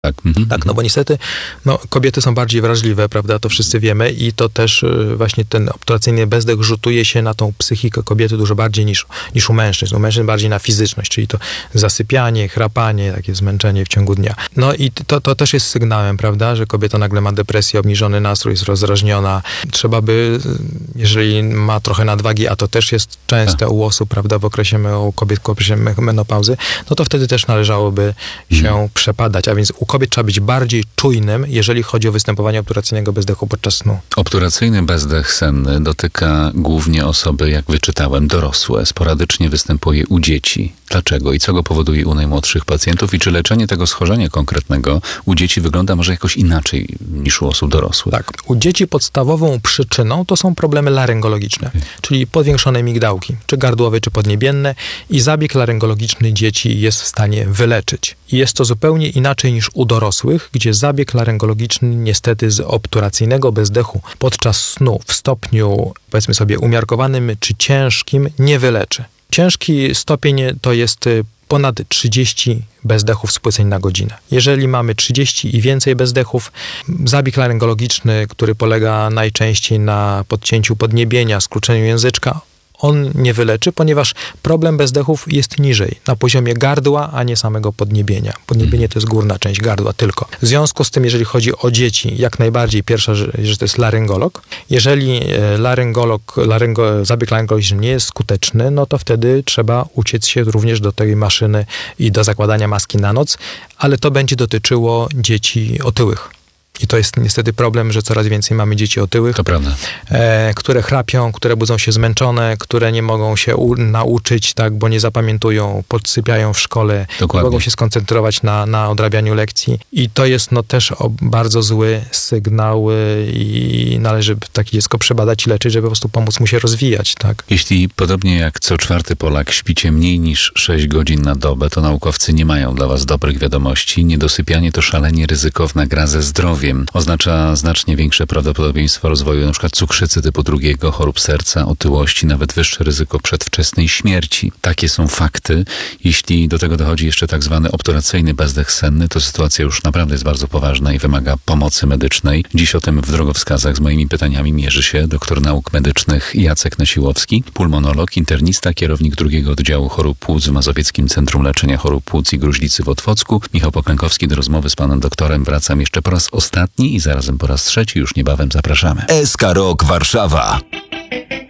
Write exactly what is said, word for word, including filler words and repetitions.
Tak, mhm. tak, no bo niestety no, kobiety są bardziej wrażliwe, prawda, to wszyscy wiemy i to też y, właśnie ten obturacyjny bezdech rzutuje się na tą psychikę kobiety dużo bardziej niż, niż u mężczyzn. U mężczyzn bardziej na fizyczność, czyli to zasypianie, chrapanie, takie zmęczenie w ciągu dnia. No i to, to też jest sygnałem, prawda, że kobieta nagle ma depresję, obniżony nastrój, jest rozdrażniona. Trzeba by, jeżeli ma trochę nadwagi, a to też jest częste u osób, prawda, w okresie u kobiet w okresie menopauzy, no to wtedy też należałoby się hmm. przepadać, a więc u kobiet trzeba być bardziej czujnym, jeżeli chodzi o występowanie obturacyjnego bezdechu podczas snu. Obturacyjny bezdech senny dotyka głównie osoby, jak wyczytałem, dorosłe. Sporadycznie występuje u dzieci. Dlaczego i co go powoduje u najmłodszych pacjentów? I czy leczenie tego schorzenia konkretnego u dzieci wygląda może jakoś inaczej niż u osób dorosłych? Tak. U dzieci podstawową przyczyną to są problemy laryngologiczne, okay. czyli powiększone migdałki, czy gardłowe, czy podniebienne i zabieg laryngologiczny dzieci jest w stanie wyleczyć. I jest to zupełnie inaczej niż u dorosłych, gdzie zabieg laryngologiczny niestety z obturacyjnego bezdechu podczas snu w stopniu, powiedzmy sobie, umiarkowanym czy ciężkim nie wyleczy. Ciężki stopień to jest ponad trzydzieści bezdechów spłyceń na godzinę. Jeżeli mamy trzydzieści i więcej bezdechów, zabieg laryngologiczny, który polega najczęściej na podcięciu podniebienia, skróceniu języczka, on nie wyleczy, ponieważ problem bezdechów jest niżej, na poziomie gardła, a nie samego podniebienia. Podniebienie to jest górna część gardła tylko. W związku z tym, jeżeli chodzi o dzieci, jak najbardziej pierwsza rzecz, że to jest laryngolog. Jeżeli laryngolog, laryngo, zabieg laryngologiczny nie jest skuteczny, no to wtedy trzeba uciec się również do tej maszyny i do zakładania maski na noc, ale to będzie dotyczyło dzieci otyłych. I to jest niestety problem, że coraz więcej mamy dzieci otyłych, to prawda. E, które chrapią, które budzą się zmęczone, które nie mogą się u, nauczyć, tak, bo nie zapamiętują, podsypiają w szkole, Dokładnie. nie mogą się skoncentrować na, na odrabianiu lekcji. I to jest no, też o, bardzo zły sygnał i należy takie dziecko przebadać i leczyć, żeby po prostu pomóc mu się rozwijać. Tak. Jeśli podobnie jak co czwarty Polak śpicie mniej niż sześć godzin na dobę, to naukowcy nie mają dla was dobrych wiadomości. Niedosypianie to szalenie ryzykowna gra ze zdrowiem. Oznacza znacznie większe prawdopodobieństwo rozwoju np. cukrzycy typu drugiego, chorób serca, otyłości, nawet wyższe ryzyko przedwczesnej śmierci. Takie są fakty. Jeśli do tego dochodzi jeszcze tak zwany obturacyjny bezdech senny, to sytuacja już naprawdę jest bardzo poważna i wymaga pomocy medycznej. Dziś o tym w drogowskazach z moimi pytaniami mierzy się doktor nauk medycznych Jacek Nasiłowski, pulmonolog, internista, kierownik drugiego oddziału chorób płuc w Mazowieckim Centrum Leczenia Chorób Płuc i Gruźlicy w Otwocku. Michał Poklękowski. Do rozmowy z panem doktorem wracam jeszcze po raz ostatni i zarazem po raz trzeci, już niebawem zapraszamy. S K Rok Warszawa.